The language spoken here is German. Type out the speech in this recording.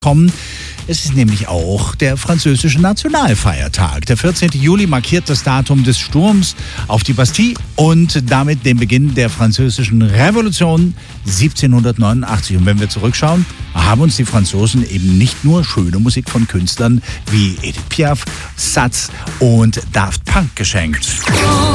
kommen. Es ist nämlich auch der französische Nationalfeiertag. Der 14. Juli markiert das Datum des Sturms auf die Bastille und damit den Beginn der französischen Revolution 1789. Und wenn wir zurückschauen, haben uns die Franzosen eben nicht nur schöne Musik von Künstlern wie Edith Piaf, Satz und Daft Punk geschenkt.